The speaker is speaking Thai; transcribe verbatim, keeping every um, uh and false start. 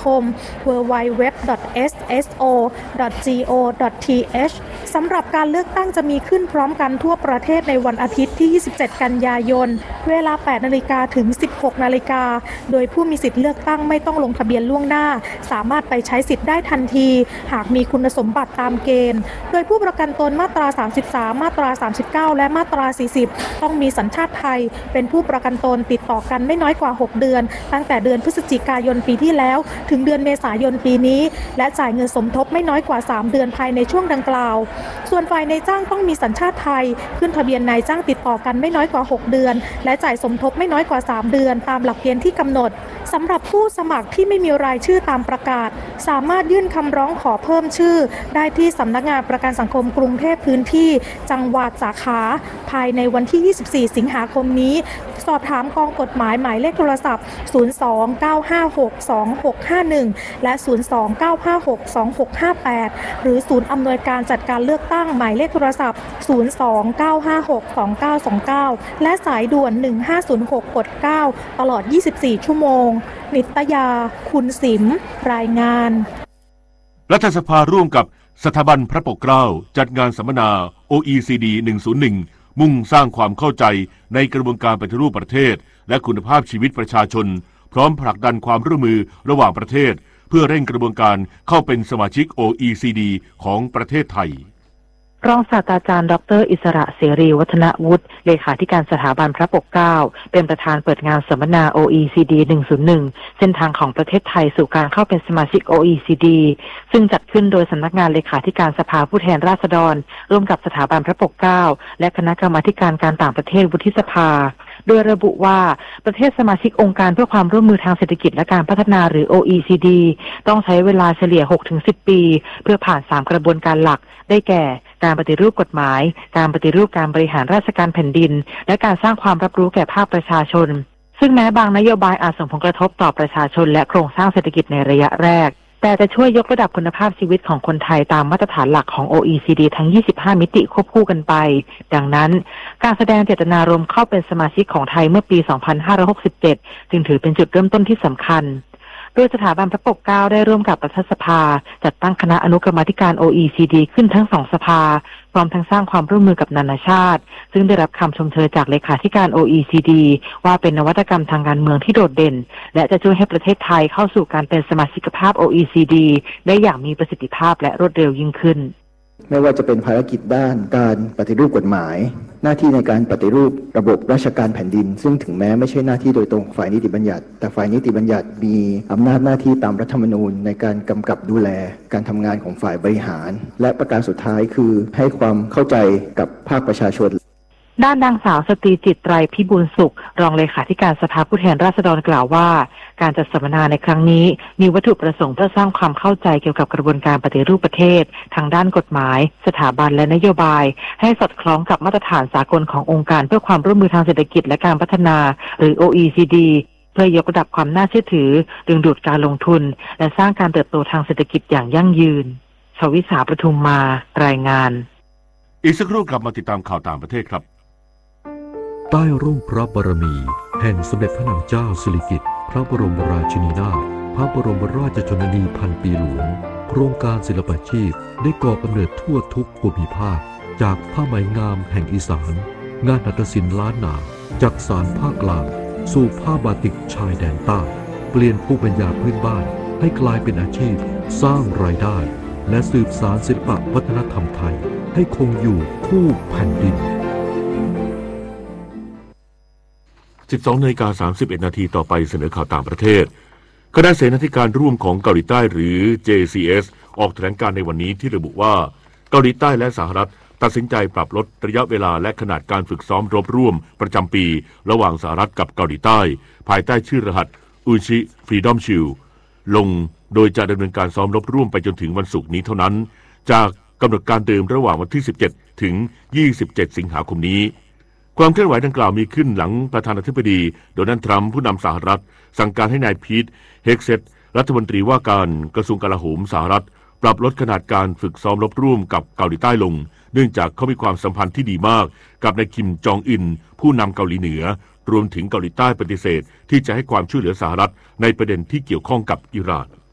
คม ดับเบิลยู ดับเบิลยู ดับเบิลยู ดอท เอส เอส โอ ดอท โก ดอท ที เอช สำหรับการเลือกตั้งจะมีขึ้นพร้อมกันทั่วประเทศในวันอาทิตย์ที่ ยี่สิบเจ็ด กันยายน เวลา แปดนาฬิกา ถึง สิบหกนาฬิกา โดยผู้มีสิทธิ์เลือกตั้งไม่ต้องลงทะเบียนล่วงหน้าสามารถไปใช้สิทธิ์ได้ทันทีหากมีคุณสมบัติตามเกณฑ์โดยผู้ประกันตนมาตรา สามสิบสาม มาตรา สามสิบเก้า และมาตรา สี่สิบ ต้องมีสัญชาติไทยเป็นผู้ประกันตนติดต่อกันไม่น้อยกว่า หก เดือนตั้งแต่เดือนพฤศจิกายนปีที่แล้วถึงเดือนเมษายนปีนี้และจ่ายเงินสมทบไม่น้อยกว่า สาม เดือนภายในช่วงดังกล่าวส่วนฝ่ายนายจ้างต้องมีสัญชาติไทยขึ้นทะเบียนนายจ้างติดต่อกันไม่น้อยกว่า หก เดือนและจ่ายสมทบไม่น้อยกว่า สาม เดือนตามหลักเกณฑ์ที่กำหนดสำหรับผู้สมัครที่ไม่มีรายชื่อตามประกาศสามารถยื่นคำร้องขอเพิ่มชื่อได้ที่สำนักงานประกันสังคมกรุงเทพพื้นที่จังหวัดสาขาภายในวันที่ ยี่สิบสี่ สิงหาคมนี้สอบถามกองกฎหมายหมายเลขโทรศัพท์ ศูนย์ สอง เก้า ห้า หก สอง หก ห้า หนึ่ง และ ศูนย์ สอง เก้า ห้า หก สอง หก ห้า แปด หรือศูนย์อำนวยการจัดการเลือกตั้งหมายเลขโทรศัพท์ ศูนย์ สอง เก้า ห้า หก สอง เก้า สอง เก้า และสายด่วน หนึ่ง ห้า ศูนย์ หก กด เก้า ตลอด ยี่สิบสี่ ชั่วโมงนิตยาคุณสิมรายงานรัฐสภาร่วมกับสถาบันพระปกเกล้าจัดงานสัมมนา โอ อี ซี ดี หนึ่งศูนย์หนึ่ง มุ่งสร้างความเข้าใจในกระบวนการปฏิรูปประเทศและคุณภาพชีวิตประชาชนพร้อมผลักดันความร่วมมือระหว่างประเทศเพื่อเร่งกระบวนการเข้าเป็นสมาชิก โอ อี ซี ดี ของประเทศไทยรองศาสตราจารย์ดรอิสระเสรีวัฒนวุฒิเลขาธิการสถาบันพระปกเกล้าเป็นประธานเปิดงานสัมมนา โอ อี ซี ดี หนึ่งศูนย์หนึ่ง เส้นทางของประเทศไทยสู่การเข้าเป็นสมาชิก โอ อี ซี ดี ซึ่งจัดขึ้นโดยสำนักงานเลขาธิการสภาผู้แทนราษฎรร่วมกับสถาบันพระปกเกล้าและคณะกรรมาธิการการต่างประเทศวุฒิสภาโดยระบุว่าประเทศสมาชิกองค์การเพื่อความร่วมมือทางเศรษฐกิจและการพัฒนาหรือ โอ อี ซี ดี ต้องใช้เวลาเฉลี่ย หกถึงสิบ ปีเพื่อผ่านสามกระบวนการหลักได้แก่การปฏิรูปกฎหมายการปฏิรูปการบริหารราชการแผ่นดินและการสร้างความรับรู้แก่ภาคประชาชนซึ่งแม้บางนโยบายอาจส่งผลกระทบต่อประชาชนและโครงสร้างเศรษฐกิจในระยะแรกแต่จะช่วยยกระดับคุณภาพชีวิตของคนไทยตามมาตรฐานหลักของ โอ อี ซี ดี ทั้ง ยี่สิบห้า มิติควบคู่กันไปดังนั้นการแสดงเจตนารมณ์เข้าเป็นสมาชิกของไทยเมื่อปี สองพันห้าร้อยหกสิบเจ็ด จึงถือเป็นจุดเริ่มต้นที่สำคัญโดยสถาบันพระปกเกล้าได้ร่วมกับรัฐสภาจัดตั้งคณะอนุกรรมาธิการ โอ อี ซี ดี ขึ้นทั้งสองสภาพร้อมทั้งสร้างความร่วมมือกับนานาชาติซึ่งได้รับคำชมเชยจากเลขาธิการ โอ อี ซี ดี ว่าเป็นนวัตกรรมทางการเมืองที่โดดเด่นและจะช่วยให้ประเทศไทยเข้าสู่การเป็นสมาชิกภาพ โอ อี ซี ดี ได้อย่างมีประสิทธิภาพและรวดเร็วยิ่งขึ้นไม่ว่าจะเป็นภารกิจด้านการปฏิรูปกฎหมายหน้าที่ในการปฏิรูประบบราชการแผ่นดินซึ่งถึงแม้ไม่ใช่หน้าที่โดยตรงฝ่ายนิติบัญญัติแต่ฝ่ายนิติบัญญัติมีอำนาจหน้าที่ตามรัฐธรรมนูญในการกำกับดูแลการทำงานของฝ่ายบริหารและประการสุดท้ายคือให้ความเข้าใจกับภาคประชาชนด้านนางสาวสตรีจิตไตรพิบูลสุขรองเลขาธิการสภาผู้แทนราษฎรกล่าวว่าการจัดสัมมนาในครั้งนี้มีวัตถุประสงค์เพื่อสร้างความเข้าใจเกี่ยวกับกระบวนการปฏิรูปประเทศทางด้านกฎหมายสถาบันและนโยบายให้สอดคล้องกับมาตรฐานสากลขององค์การเพื่อความร่วมมือทางเศรษฐกิจและการพัฒนาหรือ โอ อี ซี ดี เพื่อยกระดับความน่าเชื่อถือดึงดูดการลงทุนและสร้างการเติบโตทางเศรษฐกิจอย่างยั่งยืนชวิสาประทุมมารายงานอีกสักครู่กลับมาติดตามข่าวต่างประเทศครับใต้ร่มพระบารมีแห่งสมเด็จพระนางเจ้าสิริกิติ์พระบรมราชินีนาถพระบรมราชชนนีพันปีหลวงโครงการศิลปาชีพได้ก่อกำเนิดทั่วทุกภูมิภาคจากผ้าไหมงามแห่งอีสานงานหัตถศิลป์ล้านนาจากสานภาคกลางสู่ผ้าบาติกชายแดนใต้เปลี่ยนภูมิปัญญาพื้นบ้านให้กลายเป็นอาชีพสร้างรายได้และสืบสานศิลปวัฒนธรรมไทยให้คงอยู่คู่แผ่นดินสิบสองนาฬิกาสามสิบเอ็ดนาทีต่อไปเสนอข่าวต่างประเทศคณะเสนาธิการร่วมของเกาหลีใต้หรือ เจ ซี เอส ออกแถลงการณ์ในวันนี้ที่ระบุว่าเกาหลีใต้และสหรัฐตัดสินใจปรับลดระยะเวลาและขนาดการฝึกซ้อมรบร่วมประจำปีระหว่างสหรัฐกับเกาหลีใต้ภายใต้ชื่อรหัสอุชิฟรีดอมชิลลงโดยจะดำเนินการซ้อมรบร่วมไปจนถึงวันศุกร์นี้เท่านั้นจากกำหนดการเดิมระหว่างวันที่สิบเจ็ดถึงยี่สิบเจ็ดสิงหาคมนี้ความเคลื่อนไหวดังกล่าวมีขึ้นหลังประธานาธิบดีโดนัลด์ทรัมป์ผู้นำสหรัฐสั่งการให้นายพีทเฮกเซตรัฐมนตรีว่าการกระทรวงกลาโหมสหรัฐปรับลดขนาดการฝึกซ้อมรบร่วมกับเกาหลีใต้ลงเนื่องจากเขามีความสัมพันธ์ที่ดีมากกับนายคิมจองอึนผู้นำเกาหลีเหนือรวมถึงเกาหลีใต้ปฏิเสธที่จะให้ความช่วยเหลือสหรัฐในประเด็นที่เกี่ยวข้องกับอิหร่าน